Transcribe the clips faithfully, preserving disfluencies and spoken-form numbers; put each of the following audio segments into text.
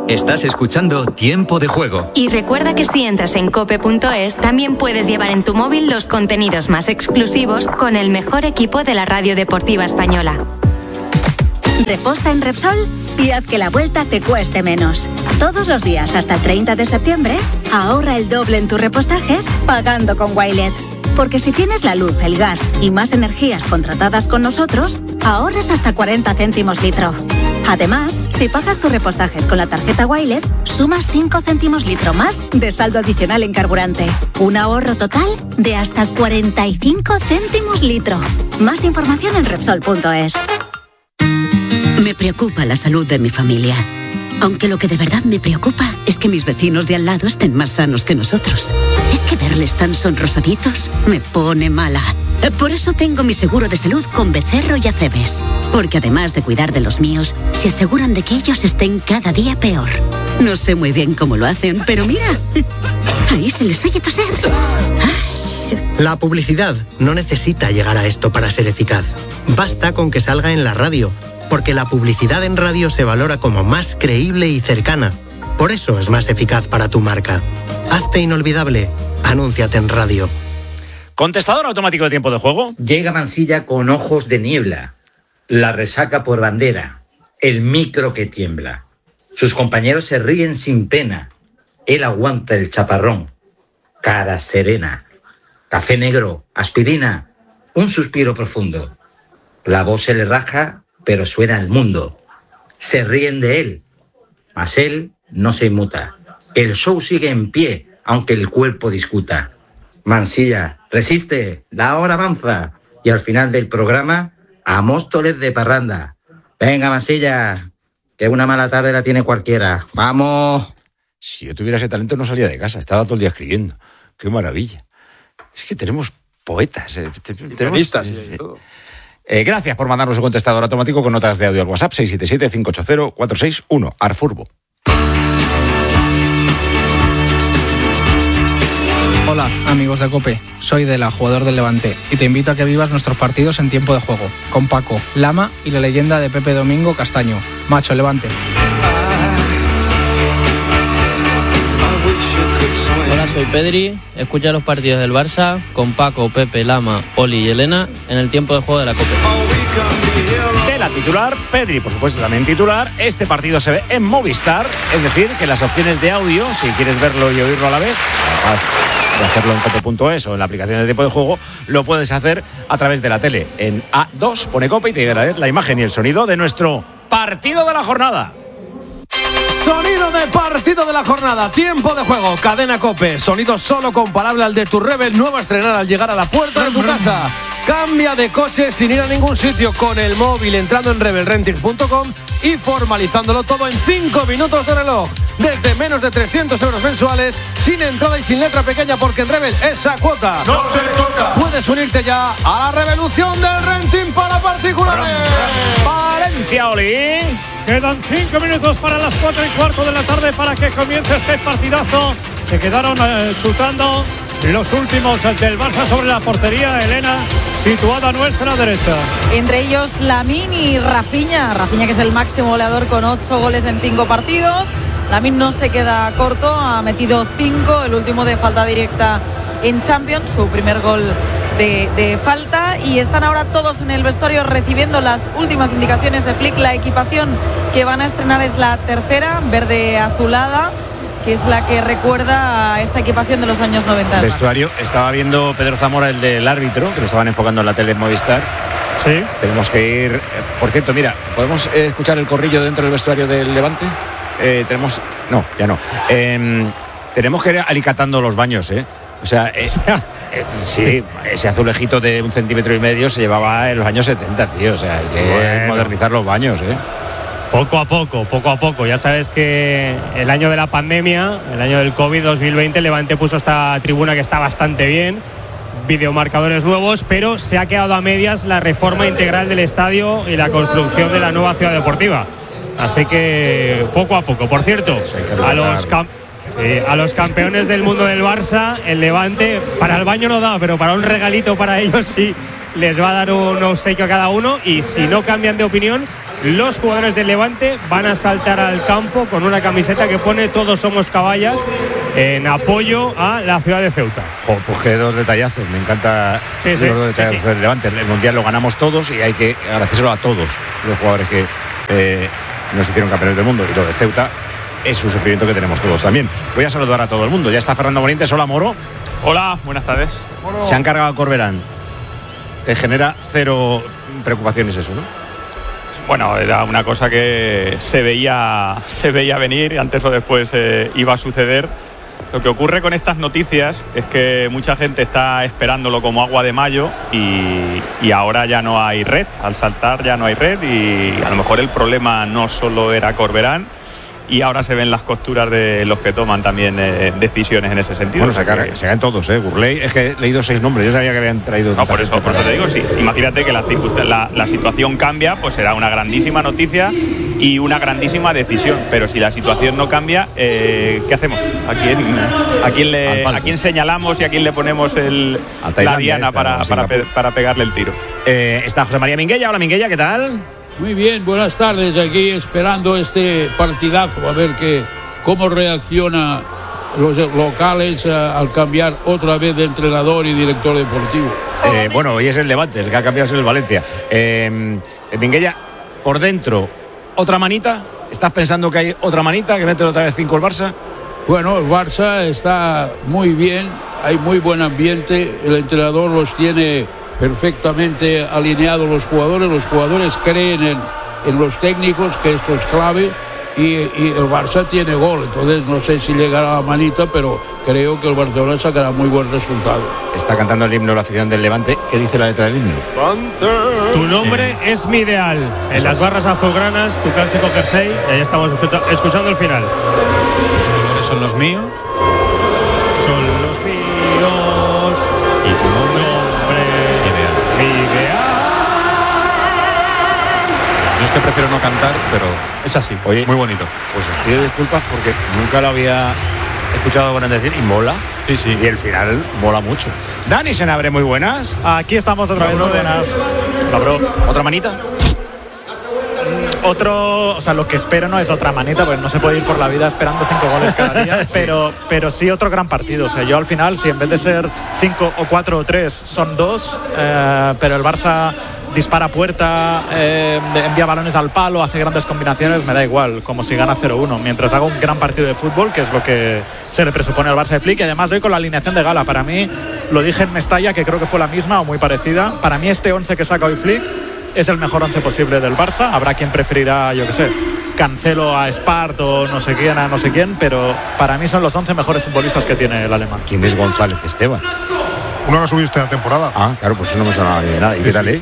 Estás escuchando Tiempo de Juego. Y recuerda que si entras en cope punto es, también puedes llevar en tu móvil los contenidos más exclusivos con el mejor equipo de la radio deportiva española. Reposta en Repsol y haz que la vuelta te cueste menos. Todos los días hasta el treinta de septiembre, ahorra el doble en tus repostajes pagando con Wilet. Porque si tienes la luz, el gas y más energías contratadas con nosotros, ahorras hasta cuarenta céntimos litro. Además, si pagas tus repostajes con la tarjeta Wilet, sumas cinco céntimos litro más de saldo adicional en carburante. Un ahorro total de hasta cuarenta y cinco céntimos litro. Más información en Repsol punto es. Me preocupa la salud de mi familia. Aunque lo que de verdad me preocupa es que mis vecinos de al lado estén más sanos que nosotros. Es que verles tan sonrosaditos me pone mala. Por eso tengo mi seguro de salud con Becerro y Acebes. Porque además de cuidar de los míos, se aseguran de que ellos estén cada día peor. No sé muy bien cómo lo hacen, pero mira, ahí se les oye toser. La publicidad no necesita llegar a esto para ser eficaz. Basta con que salga en la radio, porque la publicidad en radio se valora como más creíble y cercana. Por eso es más eficaz para tu marca. Hazte inolvidable. Anúnciate en radio. ¿Contestador automático de Tiempo de Juego? Llega Mansilla con ojos de niebla, la resaca por bandera, el micro que tiembla. Sus compañeros se ríen sin pena, él aguanta el chaparrón. Cara serena, café negro, aspirina, un suspiro profundo. La voz se le raja, pero suena al mundo. Se ríen de él, mas él no se inmuta. El show sigue en pie, aunque el cuerpo discuta. Mansilla, resiste, la hora avanza. Y al final del programa, a Móstoles de parranda. Venga, Mansilla, que una mala tarde la tiene cualquiera. ¡Vamos! Si yo tuviera ese talento no salía de casa, estaba todo el día escribiendo. ¡Qué maravilla! Es que tenemos poetas. Eh, tenemos, eh, y todo. Eh, gracias por mandarnos un contestador automático con notas de audio al WhatsApp seis siete siete, cinco ocho cero, cuatro seis uno. Arfurbo. Hola, amigos de COPE. Soy Dela, jugador del Levante, y te invito a que vivas nuestros partidos en Tiempo de Juego, con Paco, Lama y la leyenda de Pepe Domingo Castaño. Macho, Levante. Hola, soy Pedri. Escucha los partidos del Barça con Paco, Pepe, Lama, Oli y Elena en el Tiempo de Juego de la COPE. De la titular, Pedri, por supuesto, también titular. Este partido se ve en Movistar, es decir, que las opciones de audio, si quieres verlo y oírlo a la vez, de hacerlo en cope punto es o en la aplicación de Tiempo de Juego, lo puedes hacer a través de la tele. En A dos pone COPE y te llega la imagen y el sonido de nuestro partido de la jornada. Sonido de partido de la jornada, Tiempo de Juego, Cadena COPE. Sonido solo comparable al de tu Rebel, nuevo a estrenar al llegar a la puerta de tu casa. Cambia de coche sin ir a ningún sitio, con el móvil entrando en rebel renting punto com y formalizándolo todo en cinco minutos de reloj. Desde menos de trescientos euros mensuales, sin entrada y sin letra pequeña, porque en Rebel esa cuota no se toca. Puedes unirte ya a la revolución del renting para particulares. Valencia, Oli. Quedan cinco minutos para las cuatro y cuarto de la tarde para que comience este partidazo. Se quedaron eh, chutando los últimos del Barça sobre la portería. Elena, situada a nuestra derecha. Entre ellos Lamine y Rafinha. Rafinha, que es el máximo goleador con ocho goles en cinco partidos. Lamine no se queda corto, ha metido cinco, el último de falta directa en Champions, su primer gol de, de falta, y están ahora todos en el vestuario recibiendo las últimas indicaciones de Flick. La equipación que van a estrenar es la tercera, verde azulada, que es la que recuerda a esa equipación de los años noventa. Vestuario, estaba viendo Pedro Zamora, el del árbitro, que lo estaban enfocando en la tele en Movistar. Sí. Tenemos que ir, por cierto, mira, ¿podemos eh, escuchar el corrillo dentro del vestuario del Levante? Eh, tenemos, no, ya no. Eh, tenemos que ir alicatando los baños, ¿eh? O sea, eh, eh, sí, ese azulejito de un centímetro y medio se llevaba en los años setenta, tío. O sea, hay que bueno. modernizar los baños, ¿eh? Poco a poco, poco a poco. Ya sabes que el año de la pandemia, el año del COVID dos mil veinte, Levante puso esta tribuna que está bastante bien, videomarcadores nuevos, pero se ha quedado a medias la reforma integral del estadio y la construcción de la nueva ciudad deportiva. Así que poco a poco. Por cierto, a los, cam- sí, a los campeones del mundo del Barça, el Levante, para el baño no da, pero para un regalito para ellos sí les va a dar un obsequio a cada uno. Y si no cambian de opinión, los jugadores del Levante van a saltar al campo con una camiseta que pone "Todos somos caballas", en apoyo a la ciudad de Ceuta. Oh, pues qué dos detallazos, me encanta sí, los sí, dos detallazos sí, sí. del Levante. El Mundial lo ganamos todos y hay que agradecérselo a todos los jugadores que eh, nos hicieron campeones del mundo. Y lo de Ceuta es un sufrimiento que tenemos todos también. Voy a saludar a todo el mundo. Ya está Fernando Morientes. Hola, Moro. Hola, buenas tardes. Moro. Se han cargado a Corberán. Te genera cero preocupaciones eso, ¿no? Bueno, era una cosa que se veía, se veía venir, antes o después eh, iba a suceder. Lo que ocurre con estas noticias es que mucha gente está esperándolo como agua de mayo y, y ahora ya no hay red. Al saltar ya no hay red y a lo mejor el problema no solo era Corberán, y ahora se ven las costuras de los que toman también eh, decisiones en ese sentido. Bueno, se, carga, se caen todos, ¿eh? Gurley, es que he leído seis nombres, yo sabía que habían traído... No, por eso, por eso te digo, sí. Imagínate que la, la, la situación cambia, pues será una grandísima noticia y una grandísima decisión. Pero si la situación no cambia, eh, ¿qué hacemos? ¿A quién, a quién le, a quién señalamos y a quién le ponemos el, la diana esta, para, para, pe, para pegarle el tiro? Eh, está José María Minguella. Hola, Minguella, ¿qué tal? Muy bien, buenas tardes, aquí esperando este partidazo, a ver que, cómo reacciona los locales a, al cambiar otra vez de entrenador y director deportivo. Eh, bueno, hoy es el Levante, el que ha cambiado es el Valencia. Eh, Minguella, por dentro, ¿otra manita? ¿Estás pensando que hay otra manita, que mete otra vez cinco el Barça? Bueno, el Barça está muy bien, hay muy buen ambiente, el entrenador los tiene perfectamente alineados los jugadores, los jugadores creen en, en los técnicos, que esto es clave, y, y el Barça tiene gol, entonces no sé si llegará a la manita, pero creo que el Barcelona sacará muy buen resultado. Está cantando el himno la afición del Levante. ¿Qué dice la letra del himno? Tu nombre eh. es mi ideal. En las barras azulgranas, tu clásico jersey, y ahí estamos escuchando el final. Los colores son los míos. Son los míos. Y tu nombre... Mi ideal. Yo es que prefiero no cantar, pero es así. Oye, muy bonito. Pues os pido disculpas porque nunca lo había escuchado bueno decir y mola. Sí, sí. Y el final mola mucho. Dani Senabre, muy buenas. Aquí estamos otra vez. Muy buenas. Cabrón. ¿Otra manita? Otro, o sea, lo que espero no es otra manita, pues no se puede ir por la vida esperando cinco goles cada día, sí. pero, pero sí otro gran partido. O sea, yo al final, si en vez de ser cinco o cuatro o tres, son dos, eh, pero el Barça dispara a puerta, eh, envía balones al palo, hace grandes combinaciones, me da igual, como si gana cero uno, mientras haga un gran partido de fútbol, que es lo que se le presupone al Barça de Flick. Y además doy con la alineación de gala. Para mí, lo dije en Mestalla, que creo que fue la misma o muy parecida, para mí este once que saca hoy Flick es el mejor once posible del Barça. Habrá quien preferirá, yo qué sé, Cancelo a Espart o no sé quién a no sé quién, pero para mí son los once mejores futbolistas que tiene el alemán. ¿Quién es González Esteban? Uno que subiste la temporada. Ah, claro, pues eso no me suena de nada. ¿Y qué tal, eh?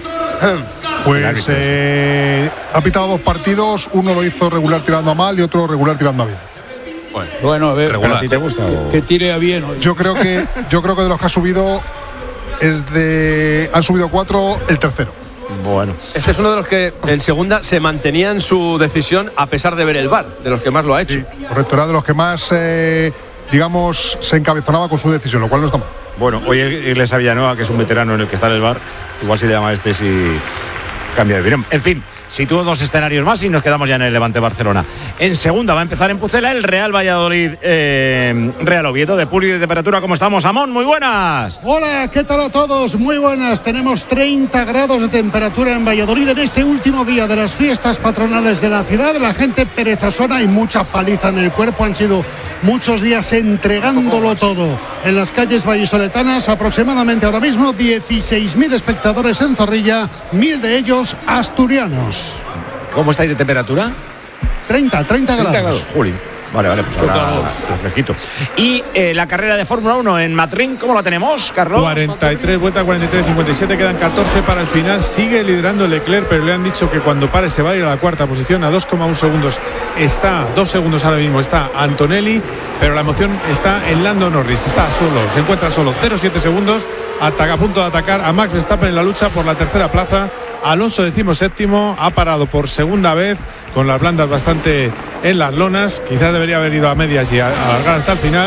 Pues eh, ha pitado dos partidos, uno lo hizo regular tirando a mal y otro regular tirando a bien. Bueno, bueno a ver, ¿a ti te gusta? O... que tire a bien hoy. Yo creo que yo creo que de los que ha subido es de han subido cuatro, el tercero. Bueno, este es uno de los que en segunda se mantenía en su decisión a pesar de ver el V A R, de los que más lo ha hecho. Sí, correcto, era de los que más, eh, digamos, se encabezonaba con su decisión, lo cual no está mal. Bueno, hoy Iglesias Villanueva, que es un veterano en el que está en el V A R, igual si le llama a este si cambia de opinión. En fin, sitúo dos escenarios más y nos quedamos ya en el Levante Barcelona. En segunda va a empezar en Pucela el Real Valladolid, eh, Real Oviedo. De puro y de temperatura, ¿cómo estamos, Amón? Muy buenas. Hola, ¿qué tal a todos? Muy buenas. Tenemos treinta grados de temperatura en Valladolid en este último día de las fiestas patronales de la ciudad. La gente perezosona y mucha paliza en el cuerpo. Han sido muchos días entregándolo todo. En las calles vallisoletanas, aproximadamente ahora mismo dieciséis mil espectadores en Zorrilla, mil de ellos asturianos. ¿Cómo estáis de temperatura? treinta, treinta grados. treinta grados, Juli. Vale, vale, pues ahora refresquito. Y eh, la carrera de Fórmula uno en Matrín, ¿cómo la tenemos, Carlos? cuarenta y tres, vuelta cuarenta y tres, cincuenta y siete, quedan catorce para el final. Sigue liderando Leclerc, pero le han dicho que cuando pare se va a ir a la cuarta posición. A dos coma uno segundos está, dos segundos ahora mismo está Antonelli, pero la emoción está en Lando Norris. Está solo, se encuentra solo, cero coma siete segundos, ataca, a punto de atacar a Max Verstappen en la lucha por la tercera plaza. Alonso decimoséptimo, ha parado por segunda vez con las blandas bastante en las lonas, quizás debería haber ido a medias y a alargar hasta el final,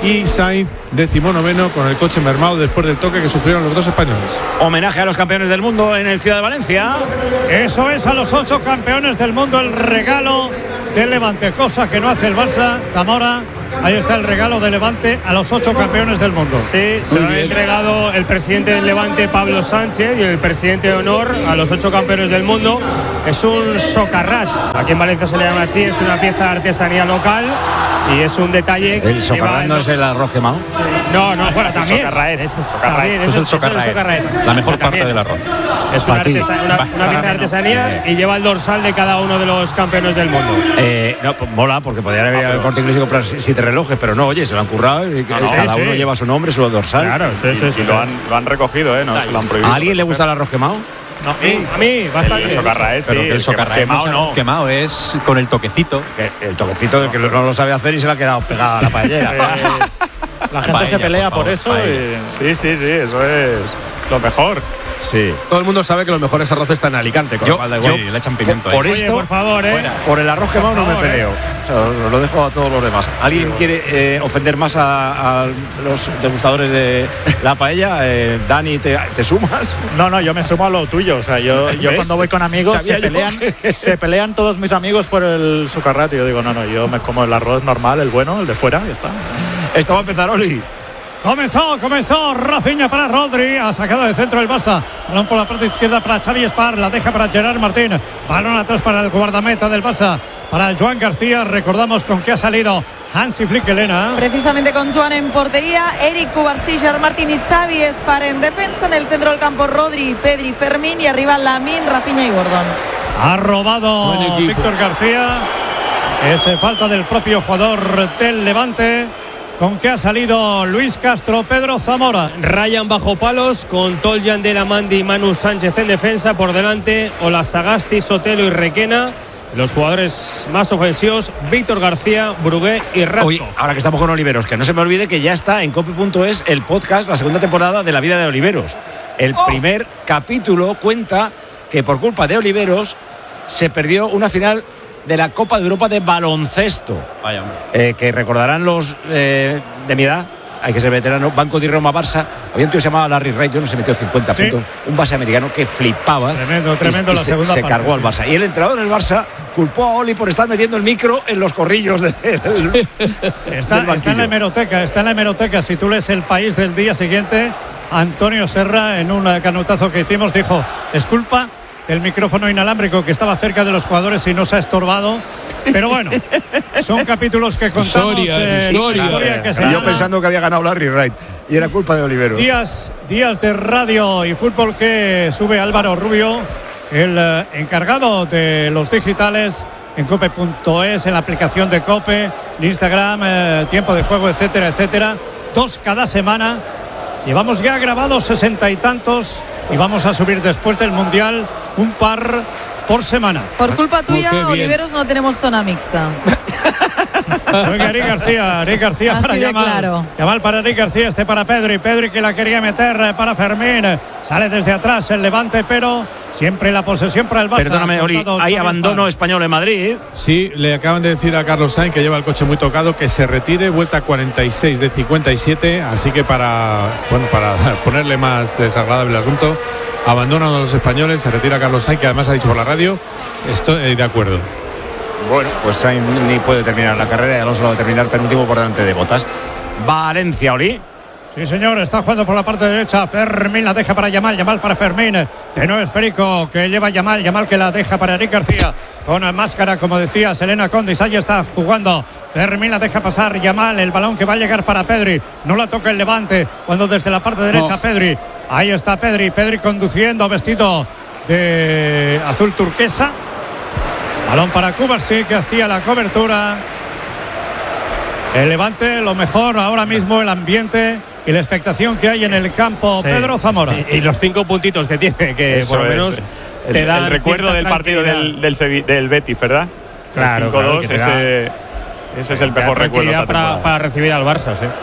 y Sainz decimonoveno con el coche mermado después del toque que sufrieron los dos españoles. Homenaje a los campeones del mundo en el Ciudad de Valencia. Eso es, a los ocho campeones del mundo, el regalo del Levante, cosa que no hace el Barça. Zamora, ahí está el regalo del Levante a los ocho campeones del mundo. Sí, se lo ha entregado el presidente del Levante, Pablo Sánchez, y el presidente de honor a los ocho campeones del mundo. Es un socarrat, aquí en Valencia se le llama así, es una pieza de artesanía local y es un detalle. ¿El socarrat no es el arroz quemado? No, no, bueno, también. Socarraet, Es, socarraet. es, Es el socarraet. socarraet. La mejor parte También. del arroz. Es una, Pa' ti. artesa- una, una pieza de artesanía y lleva el dorsal de cada uno de los campeones del mundo. Eh, no, pues mola, porque podrían haber ido al Corte Inglés y comprar siete relojes, pero no, oye, se lo han currado y No, no, cada sí, uno sí. lleva su nombre, su dorsal. Claro, sí, sí, sí. Y lo han, lo han recogido, ¿eh? No se lo han prohibido. ¿A alguien le gusta el arroz quemado? No, a mí, bastante. El socarraet, sí. Pero que el socarraet quemado no, no. quemado es con el toquecito. Que el toquecito del que no lo sabe hacer y se le ha quedado pegada a la paellera. La gente Paella, se pelea por por, favor, eso. Y... Sí, sí, sí, eso es lo mejor. Sí. Todo el mundo sabe que los mejores arroces están en Alicante, con Yo- lo cual da igual. Sí, le echan pimiento Por ahí. Oye, esto, por favor, ¿eh? por el arroz quemado no me favor, peleo. O sea, lo dejo a todos los demás. ¿Alguien quiere eh, ofender más a, a los degustadores de la paella? Eh, Dani, ¿te, te sumas? No, no, yo me sumo a lo tuyo. O sea, yo, yo ¿Ves? cuando voy con amigos Sabía se yo pelean, que- se pelean todos mis amigos por el socarrat. Y yo digo, no, no, yo me como el arroz normal, el bueno, el de fuera, y ya está. Esto va a empezar, Oli. Comenzó, comenzó Rafinha para Rodri, ha sacado de centro el Barça, balón por la parte izquierda para Xavi Espar, la deja para Gerard Martín, balón atrás para el guardameta del Barça, para Joan García, recordamos con qué ha salido Hansi Flick, Elena. Precisamente con Joan en portería, Eric Cubarsí, Gerard Martín y Xavi Espar en defensa. En el centro del campo Rodri, Pedri, Fermín y arriba Lamine, Rafinha y Gordon. Ha robado Víctor García, ese falta del propio jugador del Levante. ¿Con qué ha salido Luis Castro? Pedro Zamora. Rayan bajo palos con Toljan de la Mandi y Manu Sánchez en defensa. Por delante Olasagasti, Sotelo y Requena. Los jugadores más ofensivos, Víctor García, Brugué y Radko. Oye, ahora que estamos con Oliveros, que no se me olvide que ya está en cope punto es el podcast, la segunda temporada de La Vida de Oliveros. El Oh. primer capítulo cuenta que por culpa de Oliveros se perdió una final de la Copa de Europa de baloncesto. Vaya, hombre. Eh, que recordarán los eh, de mi edad, hay que ser veterano, Banco de Roma Barça. Había un tío que se llamaba Larry Wright, yo no se metió cincuenta Sí. puntos, un base americano que flipaba. Tremendo, tremendo y, y la se, segunda se parte, cargó al sí. Barça. Y el entrenador del Barça culpó a Oli por estar metiendo el micro en los corrillos de, del, Está, del está en la hemeroteca, está en la hemeroteca. Si tú lees El País del día siguiente, Antonio Serra, en un canutazo que hicimos, dijo: es culpa del micrófono inalámbrico que estaba cerca de los jugadores y no se ha estorbado. Pero bueno, son capítulos que contamos. Historia, en historia. historia que se Yo llama pensando que había ganado Larry Wright y era culpa de Oliveros. días, días de radio y fútbol que sube Álvaro Rubio, el eh, encargado de los digitales en cope punto es, en la aplicación de Cope, en Instagram, eh, tiempo de juego, etcétera, etcétera. Dos cada semana. Llevamos ya grabados sesenta y tantos y vamos a subir después del Mundial un par por semana. Por culpa tuya, qué bien. Oliveros, no tenemos zona mixta. Oiga, Eric García, Eric García Así para de Yamal. claro. Yamal para Eric García, este para Pedri. Pedri que la quería meter eh, para Fermín. Sale desde atrás el Levante, pero siempre la posesión para el Barça. Perdóname, Oli, Contado hay Xavi abandono Espar. español en Madrid. Sí, le acaban de decir a Carlos Sainz, que lleva el coche muy tocado, que se retire, vuelta cuarenta y seis de cincuenta y siete, así que para, bueno, para ponerle más desagradable el asunto, abandonan a los españoles, se retira Carlos Sainz, que además ha dicho por la radio, estoy de acuerdo. Bueno, pues Sainz ni puede terminar la carrera y Alonso lo va a terminar penúltimo por delante de Botas. Valencia, Oli. Sí, señor, está jugando por la parte derecha. Fermín la deja para Yamal, Yamal para Fermín. De nuevo esférico que lleva Yamal, Yamal que la deja para Eric García. Con máscara, como decía Selena Condis, ahí está jugando. Fermín la deja pasar, Yamal, el balón que va a llegar para Pedri. No la toca el Levante, cuando desde la parte derecha No. Pedri. Ahí está Pedri, Pedri conduciendo, vestido de azul turquesa. Balón para Cubarsí, que hacía la cobertura. El Levante, lo mejor ahora mismo, el ambiente y la expectación que hay en el campo. Sí. Pedro Zamora. Y, y los cinco puntitos que tiene, que Eso por lo es. menos el, te dan el recuerdo cierta del partido tranquilidad. del, del, Sevi- del Betis, ¿verdad? Claro, El cinco dos, claro, que te da- ese, ese es el Te da mejor recuerdo de tranquilidad esta para, temporada. para recibir al Barça, sí.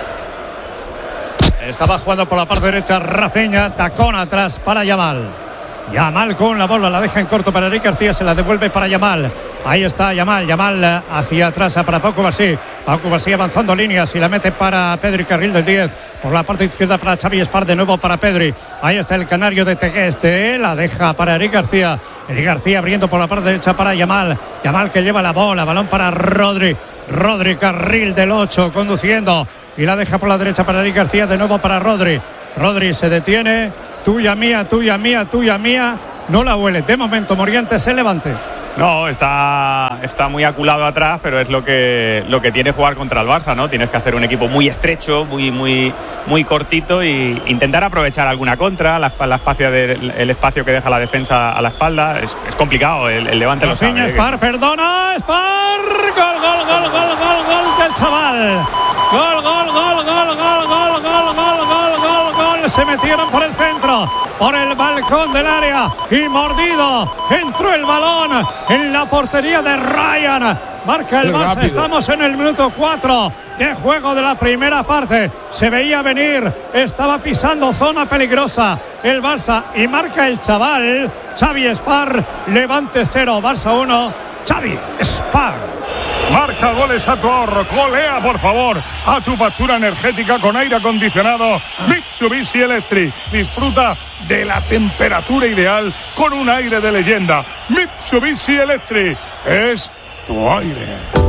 Estaba jugando por la parte derecha Rafinha, tacón atrás para Yamal. Yamal con la bola, la deja en corto para Eric García, se la devuelve para Yamal. Ahí está Yamal, Yamal hacia atrás para Pau Cubarsí. Pau Cubarsí avanzando líneas y la mete para Pedri, carril del diez. Por la parte izquierda para Xavi Espar, de nuevo para Pedri. Ahí está el canario de Tegueste, la deja para Eric García. Eric García abriendo por la parte derecha para Yamal. Yamal que lleva la bola, balón para Rodri. Rodri, carril del ocho, conduciendo. Y la deja por la derecha para Eric García, de nuevo para Rodri. Rodri se detiene. Tuya mía, tuya mía, tuya mía. No la huele. De momento Morientes se levante. No, está, está muy aculado atrás, pero es lo que, lo que tiene jugar contra el Barça, ¿no? Tienes que hacer un equipo muy estrecho, muy, muy, muy cortito e intentar aprovechar alguna contra, la, la espacio de, el espacio que deja la defensa a la espalda. Es, es complicado, el, el Levante lo sabe. Espar, que... perdona, Espar, gol, gol, gol, gol, gol, gol del chaval. Gol, gol, gol, gol, gol, gol, gol, gol, gol, gol, gol. Se metieron por el centro, por el balcón del área y mordido. Entró el balón en la portería de Ryan. Marca el Barça. Estamos en el minuto cuatro de juego de la primera parte. Se veía venir, estaba pisando zona peligrosa el Barça y marca el chaval Xavi Espar. Levante cero, Barça uno, Xavi Espar. Marca goles a tu ahorro, golea por favor a tu factura energética con aire acondicionado Mitsubishi Electric. Disfruta de la temperatura ideal con un aire de leyenda. Mitsubishi Electric es tu aire.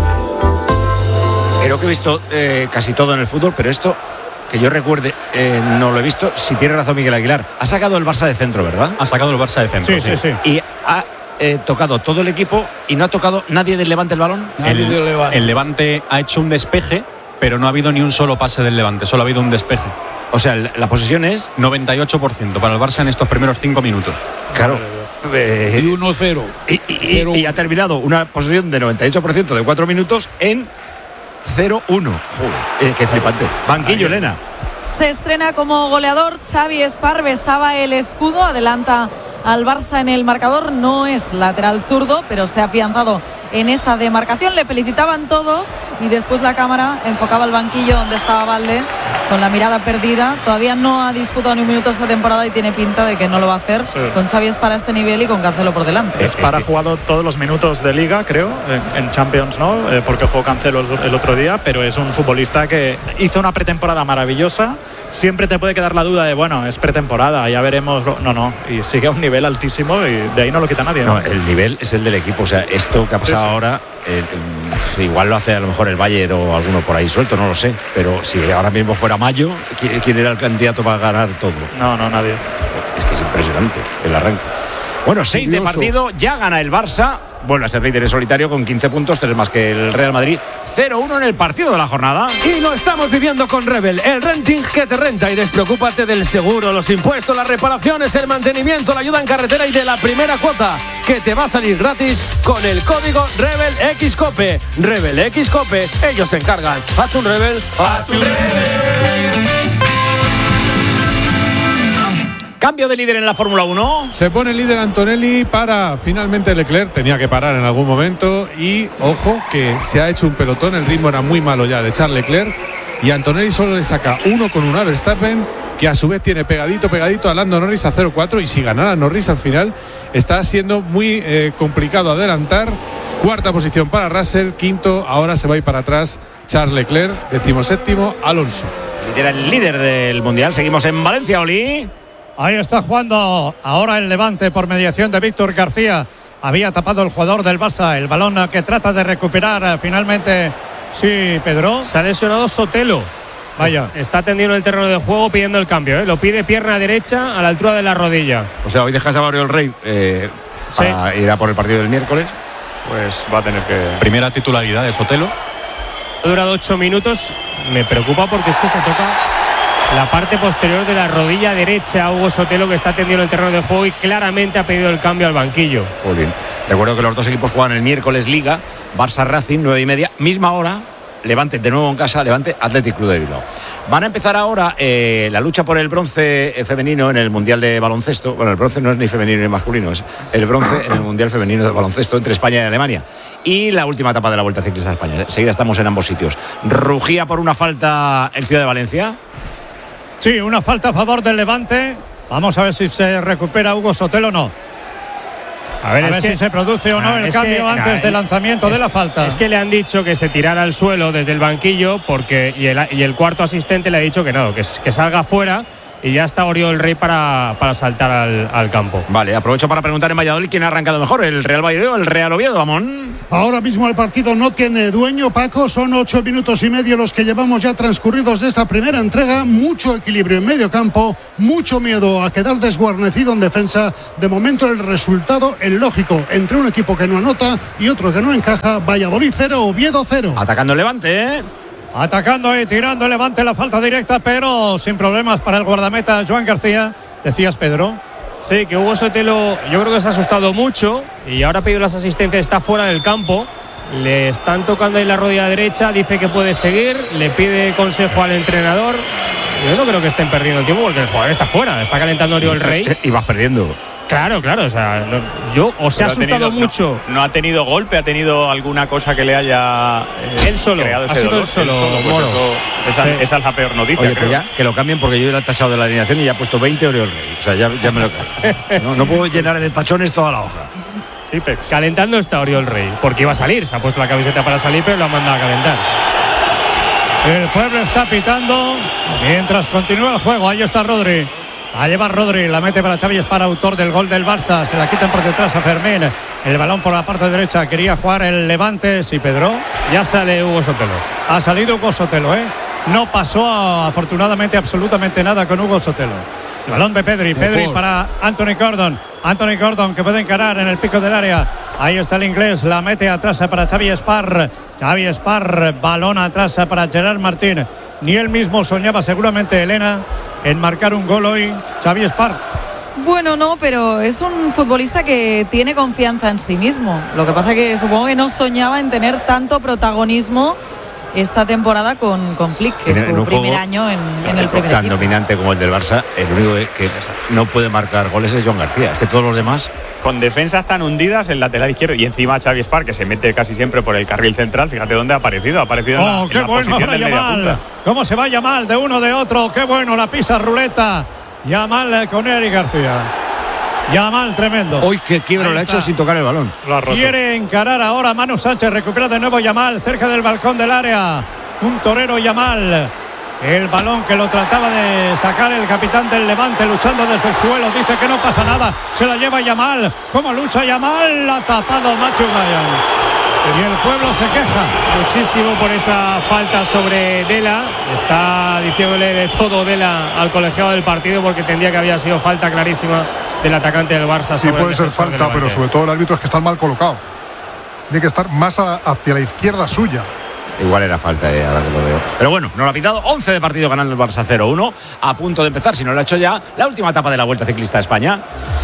Creo que he visto eh, casi todo en el fútbol, pero esto, que yo recuerde, eh, no lo he visto. Si tiene razón Miguel Aguilar, ha sacado el Barça de centro, ¿verdad? Ha sacado el Barça de centro, sí, sí, sí. sí. Y ha Eh, tocado todo el equipo y no ha tocado nadie del Levante el balón. El, del Levante. el Levante ha hecho un despeje, pero no ha habido ni un solo pase del Levante, solo ha habido un despeje. O sea, la posesión es noventa y ocho por ciento para el Barça en estos primeros cinco minutos. Claro. Eh, y uno cero. Y, y, y, y ha terminado una posesión de noventa y ocho por ciento de cuatro minutos en cero uno. Joder, eh, qué flipante. Banquillo, Ay, Elena. Se estrena como goleador. Xavi Espar besaba el escudo, adelanta al Barça en el marcador. No es lateral zurdo, pero se ha afianzado en esta demarcación. Le felicitaban todos y después la cámara enfocaba al banquillo donde estaba Valde con la mirada perdida. Todavía no ha disputado ni un minuto esta temporada y tiene pinta de que no lo va a hacer. Sí. Con Xavi Espar a este nivel y con Cancelo por delante. Espar ha jugado todos los minutos de Liga, creo, en, en Champions, ¿no? Eh, porque jugó Cancelo el, el otro día, pero es un futbolista que hizo una pretemporada maravillosa. Siempre te puede quedar la duda de, bueno, es pretemporada, ya veremos. No, no, y sigue a un nivel altísimo y de ahí no lo quita nadie. No, no el nivel es el del equipo. O sea, esto que ha pasado sí, sí. ahora, eh, eh, igual lo hace a lo mejor el Bayern o alguno por ahí suelto, no lo sé. Pero si ahora mismo fuera Mayo, ¿quién, quién era el candidato para ganar todo? No, no, nadie. Es que es impresionante el arranque. Bueno, seis de partido, ya gana el Barça. Vuelve a ser líder en solitario con quince puntos, tres más que el Real Madrid. cero uno en el partido de la jornada. Y lo estamos viviendo con Rebel, el renting que te renta. Y despreocúpate del seguro, los impuestos, las reparaciones, el mantenimiento, la ayuda en carretera y de la primera cuota, que te va a salir gratis con el código Rebel X Cope. Rebel X Cope, ellos se encargan. A tu Rebel, a tu Rebel. Cambio de líder en la Fórmula uno. Se pone líder Antonelli para finalmente Leclerc. Tenía que parar en algún momento. Y ojo que se ha hecho un pelotón. El ritmo era muy malo ya de Charles Leclerc. Y Antonelli solo le saca uno con un Verstappen, que a su vez tiene pegadito, pegadito a Lando Norris a cero cuatro. Y si ganara Norris al final, está siendo muy eh, complicado adelantar. Cuarta posición para Russell. Quinto, ahora se va a ir para atrás Charles Leclerc. Decimoséptimo, Alonso. Lidera el líder del Mundial. Seguimos en Valencia, Oli. Ahí está jugando ahora el Levante por mediación de Víctor García. Había tapado el jugador del Barça el balón que trata de recuperar finalmente. Sí, Pedro. Se ha lesionado Sotelo. Vaya. Está tendido en el terreno de juego pidiendo el cambio, ¿eh? Lo pide pierna derecha a la altura de la rodilla. O sea, hoy dejas a Mario el Rey eh, para sí. ir a por el partido del miércoles. Pues va a tener que... Primera titularidad de Sotelo. Ha durado ocho minutos. Me preocupa porque es que se toca la parte posterior de la rodilla derecha a Hugo Sotelo, que está tendido en el terreno de juego y claramente ha pedido el cambio al banquillo. Muy bien. Recuerdo que los dos equipos juegan el miércoles Liga, Barça Racing, nueve y media, misma hora, Levante de nuevo en casa, Levante Athletic Club de Bilbao. Van a empezar ahora eh, la lucha por el bronce femenino en el Mundial de Baloncesto. Bueno, el bronce no es ni femenino ni masculino, es el bronce en el Mundial Femenino de Baloncesto entre España y Alemania. Y la última etapa de la Vuelta Ciclista de España. Enseguida estamos en ambos sitios. ¿Rugía por una falta el Ciudad de Valencia? Sí, una falta a favor del Levante. Vamos a ver si se recupera Hugo Sotelo o no. A ver, a ver si se produce o no el cambio que, antes del lanzamiento es, de la falta. Es que le han dicho que se tirara al suelo desde el banquillo porque y el, y el cuarto asistente le ha dicho que no, que, que salga fuera. Y ya está Oriol Rey para, para saltar al, al campo. Vale, aprovecho para preguntar en Valladolid quién ha arrancado mejor, el Real Valladolid o el Real Oviedo, Amón. Ahora mismo el partido no tiene dueño, Paco. Son ocho minutos y medio los que llevamos ya transcurridos de esta primera entrega. Mucho equilibrio en medio campo, mucho miedo a quedar desguarnecido en defensa. De momento el resultado, el lógico, entre un equipo que no anota y otro que no encaja. Valladolid cero, Oviedo cero. Atacando el Levante, ¿eh? Atacando y tirando, Levante la falta directa, pero sin problemas para el guardameta Joan García. Decías, Pedro. Sí, que Hugo Sotelo yo creo que se ha asustado mucho y ahora ha pedido las asistencias, está fuera del campo. Le están tocando en la rodilla derecha, dice que puede seguir, le pide consejo al entrenador. Yo no creo que estén perdiendo el tiempo porque el jugador está fuera, está calentando Oriol Rey. Y vas perdiendo. Claro, claro, o sea, no, yo os he asustado tenido, mucho. No, no ha tenido golpe, ha tenido alguna cosa que le haya eh, él solo, creado ese ha sido dolor. él solo, él solo pues Moro. eso, esa, Sí. esa es la peor noticia. Oye, creo. pues ya, que lo cambien porque yo era el tachado de la alineación y ya he puesto veinte Oriol Rey. O sea, ya, ya me lo no, no puedo llenar de tachones toda la hoja. Típex. Calentando está Oriol Rey, porque iba a salir, se ha puesto la camiseta para salir, pero lo ha mandado a calentar. El pueblo está pitando mientras continúa el juego. Ahí está Rodri. A llevar Rodri, la mete para Xavi Espar, autor del gol del Barça. Se la quitan por detrás a Fermín. El balón por la parte derecha. Quería jugar el Levante. Sí, Pedro. Ya sale Hugo Sotelo. Ha salido Hugo Sotelo, ¿eh? No pasó afortunadamente absolutamente nada con Hugo Sotelo. El balón de Pedri. Pedri para Anthony Gordon. Anthony Gordon que puede encarar en el pico del área. Ahí está el inglés. La mete atrás para Xavi Espar. Xavi Espar. Balón atrás para Gerard Martín. Ni él mismo soñaba seguramente, Elena, en marcar un gol hoy, Xavi Espar. Bueno, no, pero es un futbolista que tiene confianza en sí mismo. Lo que pasa que supongo que no soñaba en tener tanto protagonismo esta temporada con, con Flick, que es su primer año en, en el primer tan equipo. dominante como el del Barça, el único que no puede marcar goles es Joan García. Es que todos los demás, con defensas tan hundidas, el lateral izquierdo y encima Xavi Espar, que se mete casi siempre por el carril central. Fíjate dónde ha aparecido. Ha aparecido en la, oh, en qué la bueno, posición de media Yamal. punta. ¿Cómo se va Yamal de uno de otro? Qué bueno, la pisa ruleta. Yamal con Eric García. Yamal tremendo. hoy que quiebro Ahí le ha está. hecho sin tocar el balón. Lo ha roto. Quiere encarar ahora Manu Sánchez. Recupera de nuevo Yamal cerca del balcón del área. Un torero Yamal. El balón que lo trataba de sacar el capitán del Levante, luchando desde el suelo. Dice que no pasa nada. Se la lleva Yamal. ¿Cómo lucha Yamal? La ha tapado Matthew Ryan. Y el pueblo se queja muchísimo por esa falta sobre Dela. Está diciéndole de todo Dela al colegiado del partido porque tendría que había sido falta clarísima del atacante del Barça. Sí, puede ser falta, pero sobre todo el árbitro es que está mal colocado. Tiene que estar más a, hacia la izquierda suya. Igual era falta, eh, ahora que lo veo. Pero bueno, no lo ha pitado. once de partido ganando el Barça cero uno. A punto de empezar, si no lo ha hecho ya, la última etapa de la Vuelta Ciclista a España.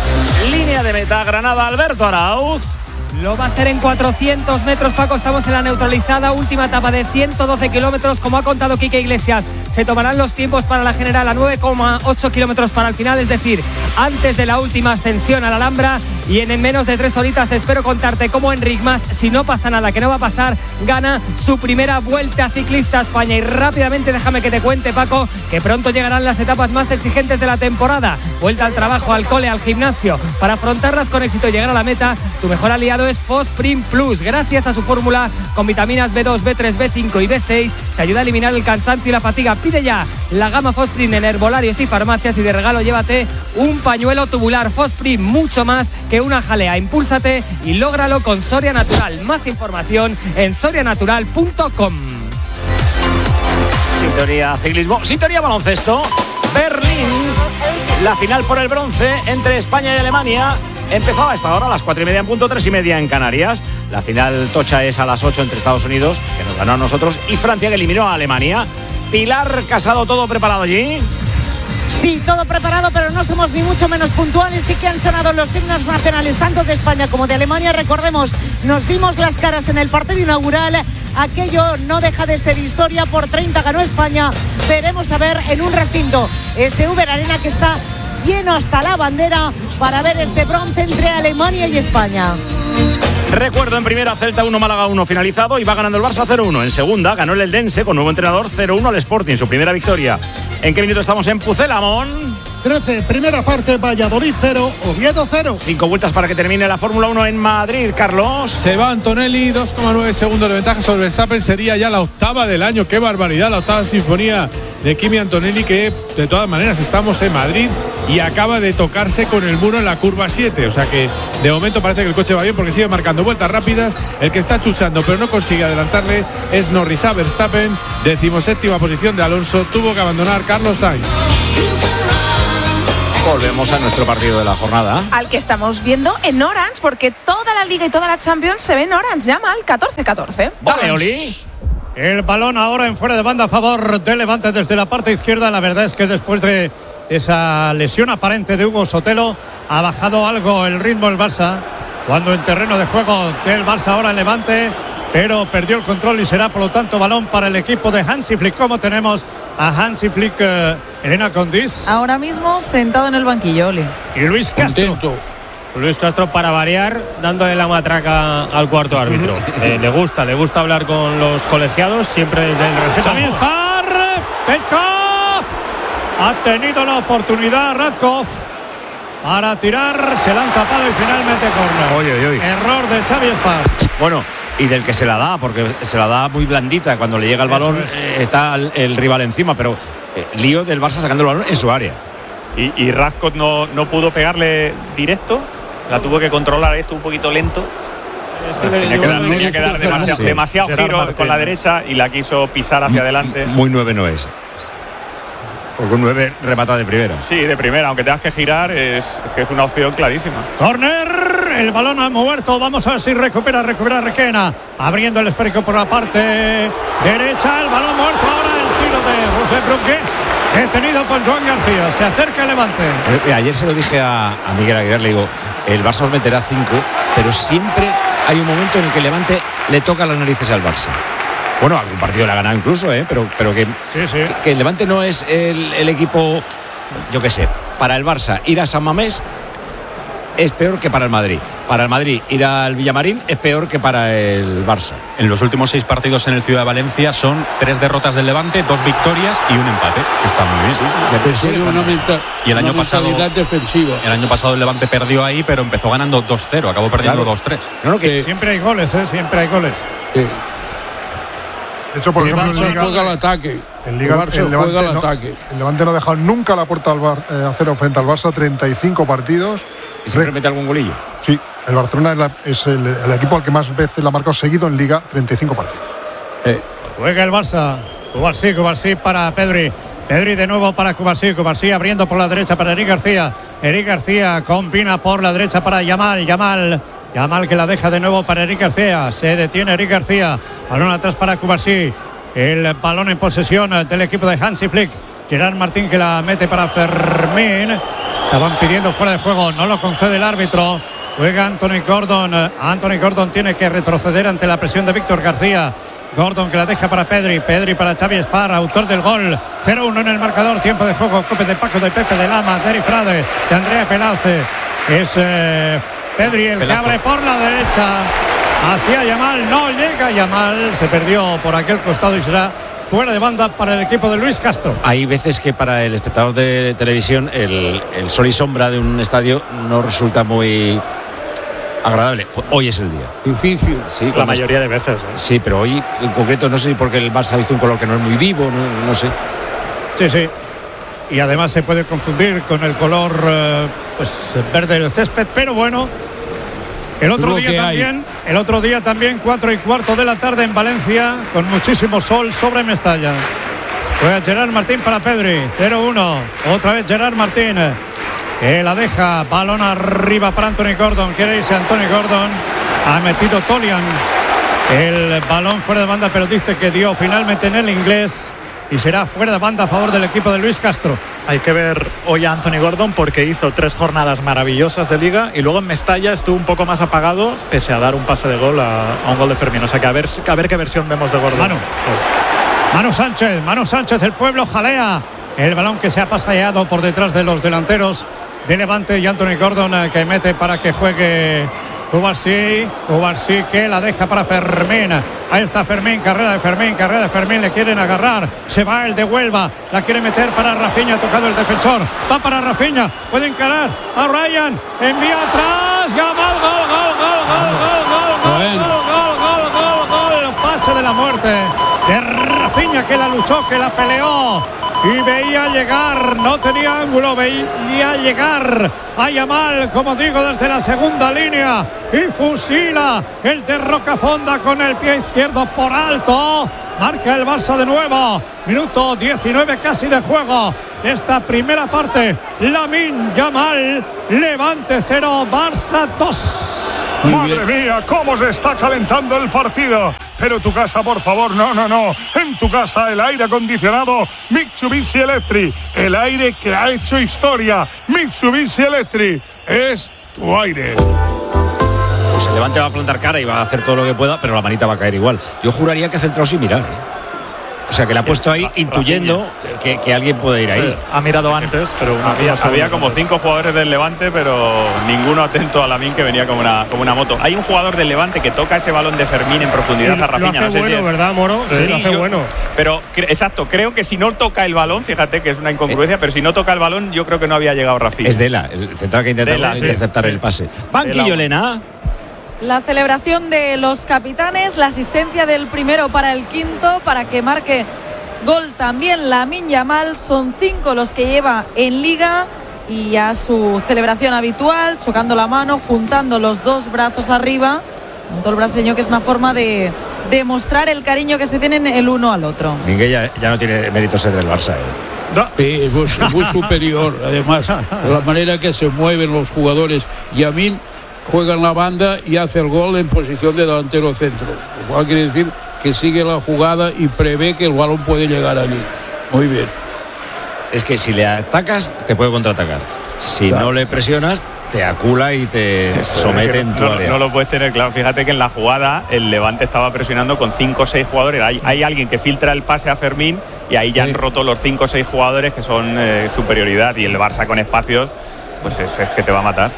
Línea de meta, Granada, Alberto Arauz. Lo va a hacer en cuatrocientos metros, Paco. Estamos en la neutralizada, última etapa de ciento doce kilómetros, como ha contado Quique Iglesias. Se tomarán los tiempos para la general a nueve coma ocho kilómetros para el final, es decir, antes de la última ascensión a la Alhambra. Y en menos de tres horitas espero contarte cómo Enric Mas, si no pasa nada, que no va a pasar, gana su primera Vuelta Ciclista a España. Y rápidamente déjame que te cuente, Paco, que pronto llegarán las etapas más exigentes de la temporada. Vuelta al trabajo, al cole, al gimnasio. Para afrontarlas con éxito y llegar a la meta, tu mejor aliado es Fosprin Plus. Gracias a su fórmula con vitaminas B dos, B tres, B cinco y B seis, te ayuda a eliminar el cansancio y la fatiga. Pide ya la gama Fosprin en herbolarios y farmacias y de regalo llévate un pañuelo tubular. Fosprin, mucho más que una jalea. Impúlsate y lógralo con Soria Natural. Más información en soria natural punto com. Sintonía ciclismo, sintonía baloncesto. Berlín, la final por el bronce entre España y Alemania. Empezaba a esta hora a las cuatro y media en punto, tres y media en Canarias. La final tocha es a las ocho entre Estados Unidos, que nos ganó a nosotros, y Francia, que eliminó a Alemania. Pilar Casado, ¿todo preparado allí? Sí, todo preparado, pero no somos ni mucho menos puntuales. Sí que han sonado los himnos nacionales tanto de España como de Alemania. Recordemos, nos dimos las caras en el partido inaugural. Aquello no deja de ser historia. Por treinta ganó España. Veremos a ver en un recinto este Uber Arena que está lleno hasta la bandera para ver este bronce entre Alemania y España. Recuerdo, en primera, Celta uno, Málaga uno finalizado y va ganando el Barça cero uno. En segunda, ganó el Eldense con nuevo entrenador cero uno al Sporting, su primera victoria. ¿En qué minuto estamos en Pucelamón? trece, primera parte, Valladolid cero, Oviedo cero. Cinco vueltas para que termine la Fórmula uno en Madrid, Carlos. Se va Antonelli, dos coma nueve segundos de ventaja sobre Verstappen, sería ya la octava del año. ¡Qué barbaridad! La octava sinfonía de Kimi Antonelli, que de todas maneras estamos en Madrid y acaba de tocarse con el muro en la curva siete. O sea que de momento parece que el coche va bien porque sigue marcando vueltas rápidas. El que está chuchando pero no consigue adelantarles es Norris a Verstappen. Decimoséptima posición de Alonso, tuvo que abandonar Carlos Sainz. Volvemos a nuestro partido de la jornada, al que estamos viendo en Orange, porque toda la Liga y toda la Champions se ve en Orange. Llama al catorce catorce. Dale, Oli. El balón ahora en fuera de banda a favor de Levante desde la parte izquierda. La verdad es que después de esa lesión aparente de Hugo Sotelo ha bajado algo el ritmo el Barça, cuando en terreno de juego del Barça ahora el Levante, pero perdió el control y será por lo tanto balón para el equipo de Hansi Flick. Como tenemos a Hansi Flick, eh, Elena Condis. Ahora mismo sentado en el banquillo, Oli. Y Luis Castro. Contento. Luis Castro, para variar, dándole la matraca al cuarto árbitro. eh, le gusta, le gusta hablar con los colegiados, siempre desde el respeto. También Spar, Petkov. Ha tenido la oportunidad Radkov para tirar, se la han tapado y finalmente córner. Oye, oye, oye. Error de Xavi Spar. Bueno, y del que se la da, porque se la da muy blandita. Cuando le llega el balón, es. eh, está el, el rival encima, pero eh, lío del Barça sacando el balón en su área. Y, y Radkov no, no pudo pegarle directo, la tuvo que controlar, esto un poquito lento. Es que tenía, que dar, tenía que dar demasiado, sí. demasiado giro con la derecha y la quiso pisar hacia adelante. Muy nueve no es. Porque un nueve remata de primera. Sí, de primera, aunque tengas que girar, es que es una opción clarísima. Corner, el balón ha muerto. Vamos a ver si recupera, recupera Requena. Abriendo el esférico por la parte derecha. El balón muerto ahora, el tiro de José Brunque. Detenido por Joan García. Se acerca el Levante. Eh, ayer se lo dije a, a Miguel Aguilar, le digo, el Barça os meterá cinco, pero siempre hay un momento en el que el Levante le toca las narices al Barça. Bueno, algún partido le ha ganado incluso, ¿eh? pero, pero que, sí, sí. que, que el Levante no es el, el equipo, yo qué sé, para el Barça ir a San Mamés es peor que para el Madrid. Para el Madrid ir al Villamarín es peor que para el Barça. En los últimos seis partidos en el Ciudad de Valencia son tres derrotas del Levante, dos victorias y un empate. Está muy bien. Sí, sí. De una menta, y el una año pasado defensiva. El año pasado el Levante perdió ahí, pero empezó ganando dos cero, acabó perdiendo claro. dos tres. No, no, que sí. Siempre hay goles, ¿eh? Siempre hay goles. Sí. De hecho, por el ejemplo, en Liga juega al ataque. En Liga el, el, Levante juega al no, ataque. el Levante no ha dejado nunca la puerta al bar, eh, a cero frente al Barça, treinta y cinco partidos. ¿Y siempre mete algún golillo? Sí, el Barcelona es, la, es el, el equipo al que más veces la ha marcado seguido en Liga, treinta y cinco partidos. Eh. Juega el Barça. Cubarsí, Cubarsí para Pedri. Pedri de nuevo para Cubarsí. Cubarsí abriendo por la derecha para Eric García. Eric García combina por la derecha para Yamal. Yamal. Yamal que la deja de nuevo para Eric García. Se detiene Eric García. Balón atrás para Cubarsí. El balón en posesión del equipo de Hansi Flick. Gerard Martín que la mete para Fermín. Estaban pidiendo fuera de juego. No lo concede el árbitro. Juega Anthony Gordon. Anthony Gordon tiene que retroceder ante la presión de Víctor García. Gordon que la deja para Pedri. Pedri para Xavi Espar, autor del gol. cero uno en el marcador. Tiempo de juego. Cope de Paco, de Pepe, de Lama, de Eri Frade, de Andrea Pelauce. Es eh, Pedri el Pelazo. Que abre por la derecha. Hacia Yamal. No llega Yamal. Se perdió por aquel costado y será fuera de banda para el equipo de Luis Castro. Hay veces que para el espectador de televisión el, el sol y sombra de un estadio no resulta muy agradable. Hoy es el día. Difícil. Sí, la mayoría de veces. ¿eh? Sí, pero hoy en concreto no sé si porque el Barça ha visto un color que no es muy vivo, no, no sé. Sí, sí. Y además se puede confundir con el color eh, pues verde del césped, pero bueno. El otro día también, hay. el otro día también, cuatro y cuarto de la tarde en Valencia, con muchísimo sol sobre Mestalla. Juega Gerard Martín para Pedri, cero uno. Otra vez Gerard Martín, que la deja, balón arriba para Anthony Gordon. Quiere irse Anthony Gordon. Ha metido Tolian el balón fuera de banda, pero dice que dio finalmente en el inglés. Y será fuera de banda a favor del equipo de Luis Castro. Hay que ver hoy a Anthony Gordon porque hizo tres jornadas maravillosas de Liga y luego en Mestalla estuvo un poco más apagado pese a dar un pase de gol a, a un gol de Fermín. O sea que a ver, a ver qué versión vemos de Gordon. Manu, Manu Sánchez, Manu Sánchez del pueblo jalea. El balón que se ha paseado por detrás de los delanteros de Levante y Anthony Gordon eh, que mete para que juegue Cubarsí, Cubarsí que la deja para Fermín. Ahí está Fermín, carrera de Fermín, carrera de Fermín, le quieren agarrar, se va el de Huelva, la quiere meter para Rafinha, ha tocado el defensor, va para Rafinha, puede encarar a Ryan, envía atrás, Yamal, gol, gol, gol, gol, gol, gol, gol, gol, gol, gol, gol, pase de la muerte de Rafinha que la luchó, que la peleó. Y veía llegar, no tenía ángulo, veía llegar a Yamal, como digo, desde la segunda línea y fusila el de Rocafonda con el pie izquierdo por alto. Marca el Barça de nuevo, minuto diecinueve casi de juego de esta primera parte. Lamine Yamal, Levante cero, Barça dos. Madre mía, cómo se está calentando el partido. Pero tu casa, por favor, no, no, no. En tu casa el aire acondicionado Mitsubishi Electric. El aire que ha hecho historia. Mitsubishi Electric es tu aire. Pues el Levante va a plantar cara y va a hacer todo lo que pueda, pero la manita va a caer igual. Yo juraría que ha centrado sin mirar, ¿eh? O sea, que le ha puesto ahí intuyendo que, que alguien puede ir ahí. Sí, ha mirado antes, pero una había, había como antes. cinco jugadores del Levante, pero ninguno atento a Lamine, que venía como una, como una moto. Hay un jugador del Levante que toca ese balón de Fermín en profundidad sí, a Rafinha. Lo hace no sé bueno, si es, ¿verdad, Moro? Sí, sí, lo hace yo, bueno. Pero, exacto, creo que si no toca el balón, fíjate que es una incongruencia, eh. pero si no toca el balón, yo creo que no había llegado Rafinha. Es Dela, el central que intenta Dela, interceptar sí. el pase. Banquillo, Elena. La celebración de los capitanes, la asistencia del primero para el quinto, para que marque gol también Lamine Yamal. Son cinco los que lleva en Liga y a su celebración habitual, chocando la mano, juntando los dos brazos arriba. Todo el brasileño, que es una forma de demostrar el cariño que se tienen el uno al otro. Miguel ya, ya no tiene mérito ser del Barça, ¿eh? No. Sí, muy, muy superior, además, la manera que se mueven los jugadores. Yamin juega en la banda y hace el gol en posición de delantero centro, lo cual quiere decir que sigue la jugada y prevé que el balón puede llegar allí. Muy bien. Es que si le atacas, te puede contraatacar. Si claro. no le presionas, te acula y te Eso somete en tu no, área. No lo puedes tener claro. Fíjate que en la jugada el Levante estaba presionando con cinco o seis jugadores. Hay, hay alguien que filtra el pase a Fermín y ahí ya sí. han roto los cinco o seis jugadores que son eh, superioridad. Y el Barça con espacios, pues es, es que te va a matar.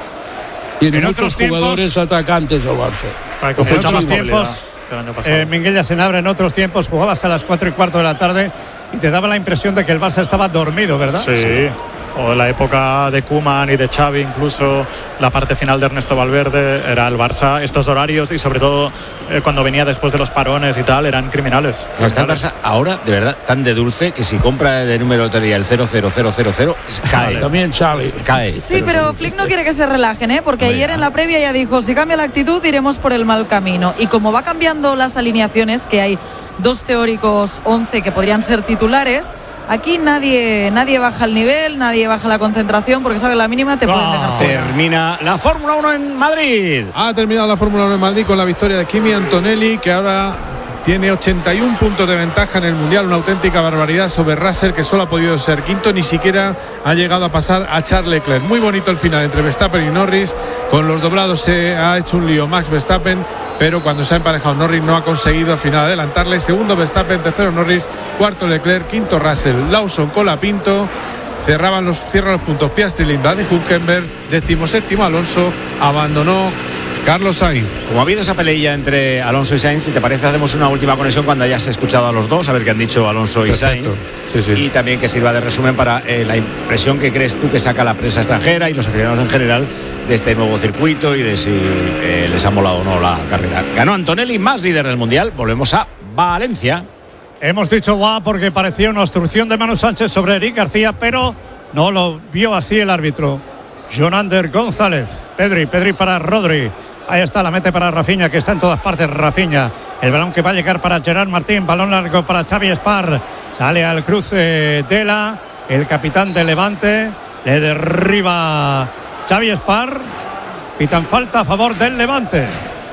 Tiene muchos jugadores atacantes el Barça. Con muchos más tiempos. Eh, Miguel ya se abre en otros tiempos, jugaba hasta las cuatro y cuarto de la tarde y te daba la impresión de que el Barça estaba dormido, ¿verdad? Sí, sí. O la época de Koeman y de Xavi, incluso la parte final de Ernesto Valverde, era el Barça, estos horarios y sobre todo eh, cuando venía después de los parones y tal, eran criminales. No, está el Barça ahora, de verdad, tan de dulce que si compra de número de lotería el cero cero cero cero cero, cae. También sale. Cae. Sí, pero, pero Flick no quiere que se relajen, ¿eh? Porque ayer en la previa ya dijo, si cambia la actitud iremos por el mal camino. Y como va cambiando las alineaciones, que hay dos teóricos once que podrían ser titulares, aquí nadie nadie baja el nivel, nadie baja la concentración, porque sabe la mínima te pueden dejar fuera. Termina la Fórmula uno en Madrid. Ha terminado la Fórmula uno en Madrid con la victoria de Kimi Antonelli, que ahora tiene ochenta y un puntos de ventaja en el Mundial, una auténtica barbaridad sobre Russell, que solo ha podido ser quinto, ni siquiera ha llegado a pasar a Charles Leclerc. Muy bonito el final entre Verstappen y Norris, con los doblados se ha hecho un lío Max Verstappen, pero cuando se ha emparejado Norris no ha conseguido al final adelantarle. Segundo Verstappen, tercero Norris, cuarto Leclerc, quinto Russell. Lawson con la Pinto, cerraban los, cierran los puntos Piastri, Lindblad de Hülkenberg, decimoséptimo Alonso, abandonó Carlos Sainz. Como ha habido esa peleilla entre Alonso y Sainz, si te parece hacemos una última conexión cuando hayas escuchado a los dos, a ver qué han dicho Alonso y Perfecto. Sainz. Sí, sí. Y también que sirva de resumen para eh, la impresión que crees tú que saca la prensa extranjera y los aficionados en general de este nuevo circuito y de si eh, les ha molado o no la carrera. Ganó Antonelli, más líder del Mundial. Volvemos a Valencia. Hemos dicho guau porque parecía una obstrucción de Manu Sánchez sobre Eric García, pero no lo vio así el árbitro. Jonander González, Pedri, Pedri para Rodri. Ahí está, la mete para Rafinha, que está en todas partes Rafinha. El balón que va a llegar para Gerard Martín, balón largo para Xavi Espar. Sale al cruce Dela, el capitán de Levante. Le derriba Xavi Espar. Pitan falta a favor del Levante.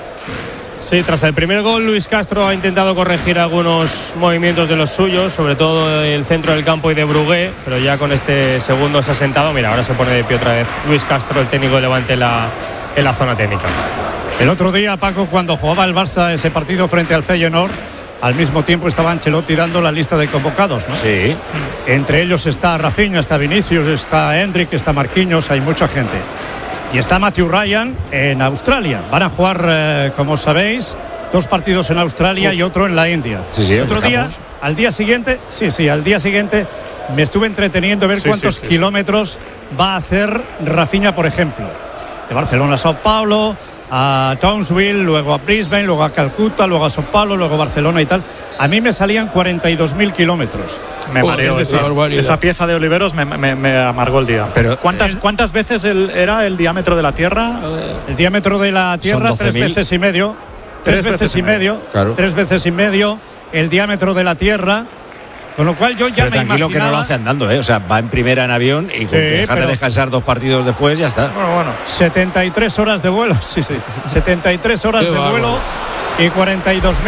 Sí, tras el primer gol, Luis Castro ha intentado corregir algunos movimientos de los suyos, sobre todo el centro del campo y de Brugué, pero ya con este segundo se ha sentado. Mira, ahora se pone de pie otra vez Luis Castro, el técnico de Levante, en la, en la zona técnica. El otro día, Paco, cuando jugaba el Barça ese partido frente al Feyenoord, al mismo tiempo estaba Ancelotti dando la lista de convocados, ¿no? Sí. Entre ellos está Rafinha, está Vinicius, está Endrick, está Marquinhos, hay mucha gente. Y está Matthew Ryan en Australia. Van a jugar, eh, como sabéis, dos partidos en Australia Uf. y otro en la India. Sí, sí, otro día, al día siguiente, sí, sí, al día siguiente me estuve entreteniendo a ver sí, cuántos sí, sí, kilómetros sí. va a hacer Rafinha, por ejemplo. De Barcelona a Sao Paulo, a Townsville, luego a Brisbane, luego a Calcuta, luego a Sao Paulo, luego a Barcelona y tal. A mí me salían cuarenta y dos mil kilómetros. Me mareó oh, esa, esa pieza de Oliveros, me, me, me amargó el día. Pero ¿Cuántas, ¿cuántas veces el, era el diámetro de la Tierra? El diámetro de la Tierra, tres veces y medio. Tres, tres veces, veces y medio. medio claro. Tres veces y medio el diámetro de la Tierra. Con lo cual yo ya pero me tranquilo imaginaba... que no lo hace andando, ¿eh? O sea, va en primera en avión y con sí, que dejarle pero... descansar dos partidos después ya está. Bueno, bueno. setenta y tres horas de vuelo, sí, sí. setenta y tres horas Qué de vuelo y cuarenta y dos mil